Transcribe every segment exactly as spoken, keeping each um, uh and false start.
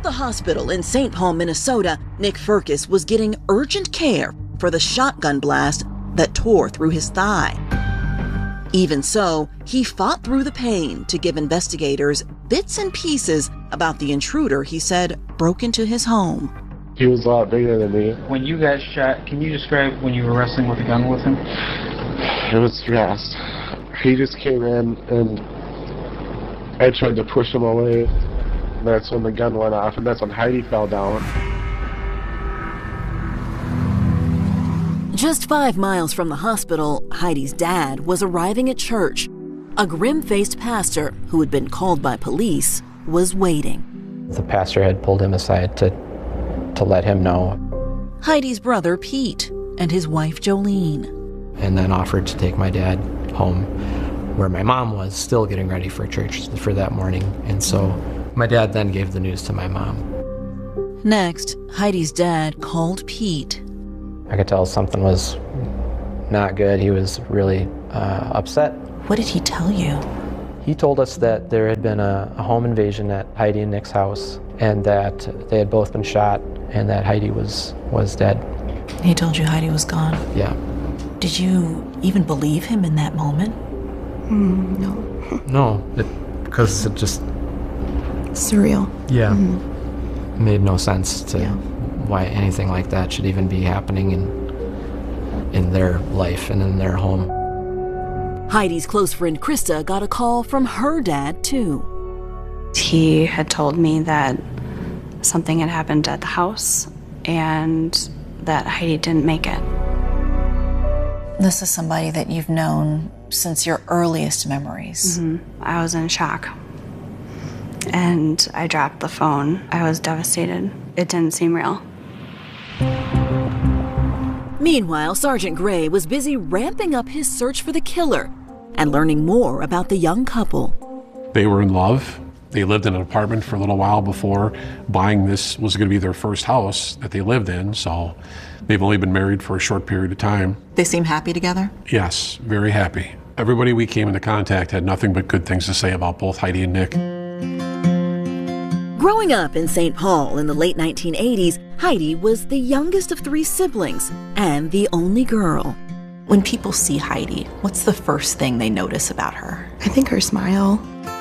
the hospital in Saint Paul, Minnesota, Nick Firkus was getting urgent care for the shotgun blast that tore through his thigh. Even so, he fought through the pain to give investigators bits and pieces about the intruder he said broke into his home. He was a lot bigger than me. When you got shot, can you describe when you were wrestling with a gun with him? It was fast. He just came in and I tried to push him away. And that's when the gun went off, and that's when Heidi fell down. Just five miles from the hospital, Heidi's dad was arriving at church. A grim-faced pastor who had been called by police was waiting. The pastor had pulled him aside to, to let him know. Heidi's brother, Pete, and his wife, Jolene. And then offered to take my dad home, where my mom was still getting ready for church for that morning. And so my dad then gave the news to my mom. Next, Heidi's dad called Pete. I could tell something was not good. He was really uh, upset. What did he tell you? He told us that there had been a, a home invasion at Heidi and Nick's house, and that they had both been shot, and that Heidi was, was dead. He told you Heidi was gone? Yeah. Did you even believe him in that moment? Mm, no. No, because it, it just... Surreal. Yeah. Mm-hmm. Made no sense to yeah. why anything like that should even be happening in in their life and in their home. Heidi's close friend Krista got a call from her dad, too. He had told me that something had happened at the house and that Heidi didn't make it. This is somebody that you've known since your earliest memories. Mm-hmm. I was in shock. And I dropped the phone. I was devastated. It didn't seem real. Meanwhile, Sergeant Gray was busy ramping up his search for the killer and learning more about the young couple. They were in love. They lived in an apartment for a little while before buying this was going to be their first house that they lived in, so they've only been married for a short period of time. They seem happy together? Yes, very happy. Everybody we came into contact had nothing but good things to say about both Heidi and Nick. Growing up in Saint Paul in the late nineteen eighties, Heidi was the youngest of three siblings and the only girl. When people see Heidi, what's the first thing they notice about her? I think her smile.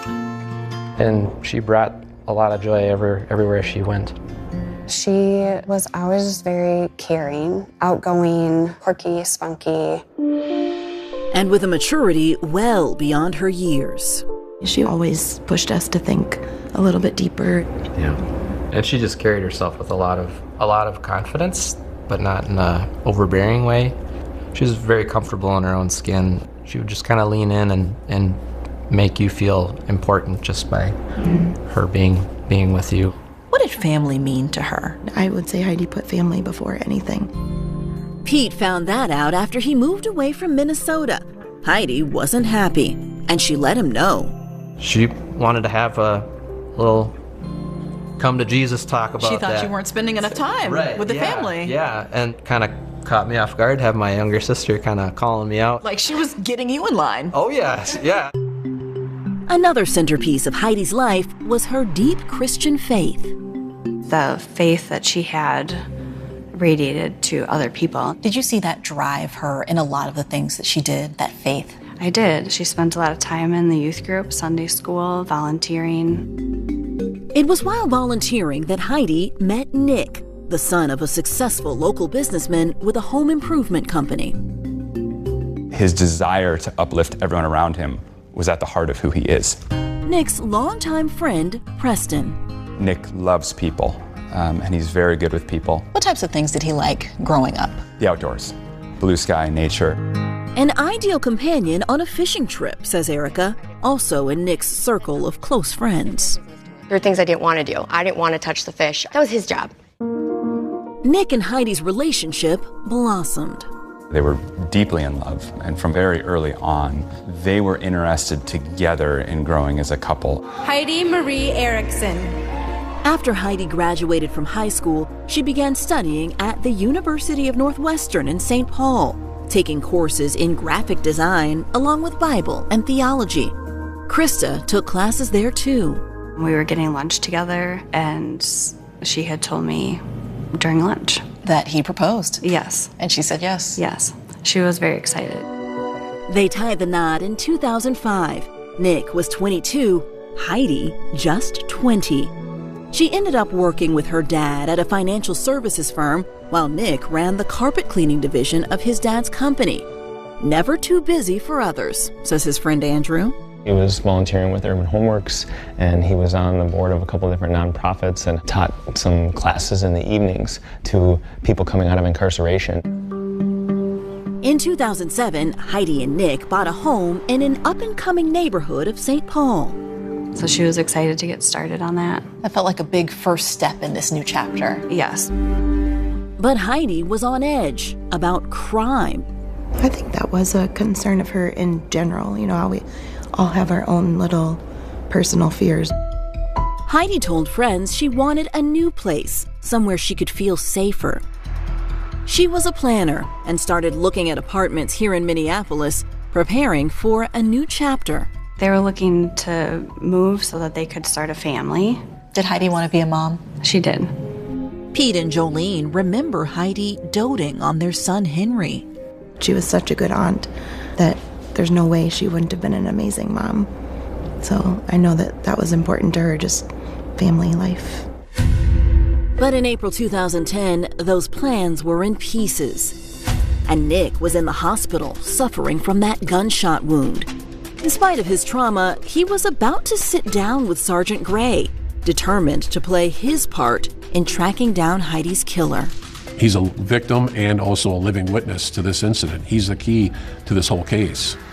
And she brought a lot of joy ever, everywhere she went. She was always very caring, outgoing, quirky, spunky. And with a maturity well beyond her years. She always pushed us to think a little bit deeper. Yeah. And she just carried herself with a lot of a lot of confidence, but not in a overbearing way. She was very comfortable in her own skin. She would just kind of lean in and, and make you feel important just by mm-hmm. her being being with you. What did family mean to her? I would say Heidi put family before anything. Pete found that out after he moved away from Minnesota. Heidi wasn't happy, and she let him know. She wanted to have a little come to Jesus talk about that. She thought that. you weren't spending enough time right, with the yeah, family. Yeah, and kind of caught me off guard, have my younger sister kind of calling me out. Like she was getting you in line. Oh, yes, yeah. Another centerpiece of Heidi's life was her deep Christian faith. The faith that she had radiated to other people. Did you see that drive her in a lot of the things that she did, that faith? I did. She spent a lot of time in the youth group, Sunday school, volunteering. It was while volunteering that Heidi met Nick, the son of a successful local businessman with a home improvement company. His desire to uplift everyone around him was at the heart of who he is. Nick's longtime friend, Preston. Nick loves people, um, and he's very good with people. What types of things did he like growing up? The outdoors, blue sky, nature. An ideal companion on a fishing trip, says Erica, also in Nick's circle of close friends. There were things I didn't want to do. I didn't want to touch the fish. That was his job. Nick and Heidi's relationship blossomed. They were deeply in love, and from very early on, they were interested together in growing as a couple. Heidi Marie Erickson. After Heidi graduated from high school, she began studying at the University of Northwestern in Saint Paul, taking courses in graphic design along with Bible and theology. Krista took classes there too. We were getting lunch together, and she had told me during lunch that he proposed. Yes. And she said yes. Yes. She was very excited. They tied the knot in two thousand five. Nick was twenty-two, Heidi just twenty. She ended up working with her dad at a financial services firm while Nick ran the carpet cleaning division of his dad's company. Never too busy for others, says his friend Andrew. He was volunteering with Urban Homeworks, and he was on the board of a couple different nonprofits and taught some classes in the evenings to people coming out of incarceration. In two thousand seven, Heidi and Nick bought a home in an up-and-coming neighborhood of Saint Paul. So she was excited to get started on that. That felt like a big first step in this new chapter. Yes. But Heidi was on edge about crime. I think that was a concern of her in general, you know, how we all have our own little personal fears. Heidi told friends she wanted a new place, somewhere she could feel safer. She was a planner and started looking at apartments here in Minneapolis, preparing for a new chapter. They were looking to move so that they could start a family. Did Heidi want to be a mom? She did. Pete and Jolene remember Heidi doting on their son Henry. She was such a good aunt that there's no way she wouldn't have been an amazing mom. So I know that that was important to her, just family life. But in April two thousand ten, those plans were in pieces. And Nick was in the hospital suffering from that gunshot wound. In spite of his trauma, he was about to sit down with Sergeant Gray, determined to play his part in tracking down Heidi's killer. He's a victim and also a living witness to this incident. He's the key to this whole case.